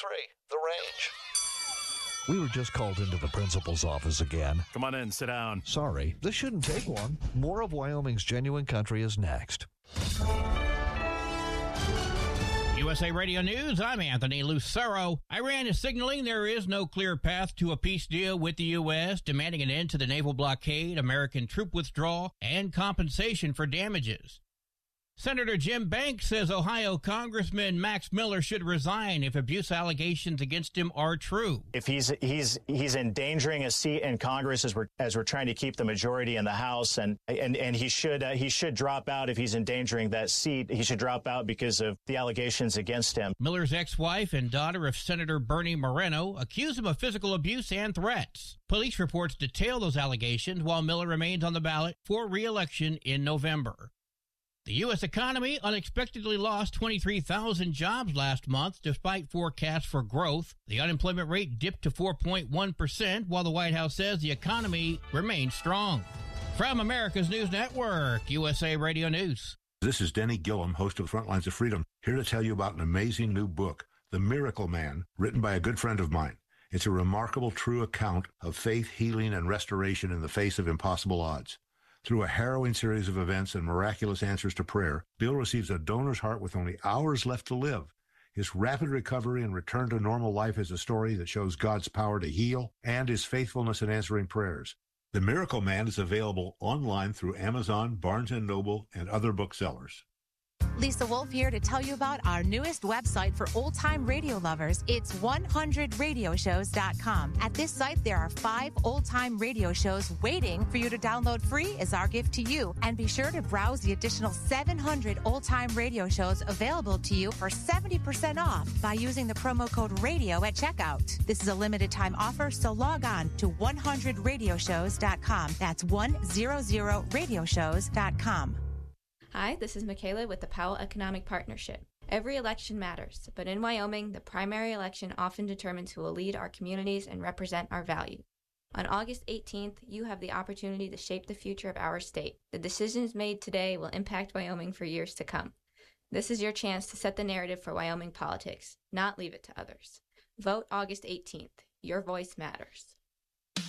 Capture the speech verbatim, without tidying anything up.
three, The Range. We were just called into the principal's office again. Come on in, sit down. Sorry, this shouldn't take long. More of Wyoming's Genuine Country is next. U S A Radio News, I'm Anthony Lucero. Iran is signaling there is no clear path to a peace deal with the U S, demanding an end to the naval blockade, American troop withdrawal, and compensation for damages. Senator Jim Banks says Ohio Congressman Max Miller should resign if abuse allegations against him are true. If he's he's he's endangering a seat in Congress as we're as we're trying to keep the majority in the House, and and and he should uh, he should drop out if he's endangering that seat. He should drop out because of the allegations against him. Miller's ex-wife and daughter of Senator Bernie Moreno accuse him of physical abuse and threats. Police reports detail those allegations while Miller remains on the ballot for re-election in November. The U S economy unexpectedly lost twenty-three thousand jobs last month despite forecasts for growth. The unemployment rate dipped to four point one percent while the White House says the economy remains strong. From America's News Network, U S A Radio News. This is Denny Gillum, host of Frontlines of Freedom, here to tell you about an amazing new book, The Miracle Man, written by a good friend of mine. It's a remarkable true account of faith, healing, and restoration in the face of impossible odds. Through a harrowing series of events and miraculous answers to prayer, Bill receives a donor's heart with only hours left to live. His rapid recovery and return to normal life is a story that shows God's power to heal and his faithfulness in answering prayers. The Miracle Man is available online through Amazon, Barnes and Noble, and other booksellers. Lisa Wolf here to tell you about our newest website for old-time radio lovers. It's one hundred radio shows dot com. At this site, there are five old-time radio shows waiting for you to download free as our gift to you. And be sure to browse the additional seven hundred old-time radio shows available to you for seventy percent off by using the promo code RADIO at checkout. This is a limited-time offer, so log on to one hundred radio shows dot com. That's one hundred radio shows dot com. Hi, this is Michaela with the Powell Economic Partnership. Every election matters, but in Wyoming, the primary election often determines who will lead our communities and represent our values. On August eighteenth, you have the opportunity to shape the future of our state. The decisions made today will impact Wyoming for years to come. This is your chance to set the narrative for Wyoming politics, not leave it to others. Vote August eighteenth. Your voice matters.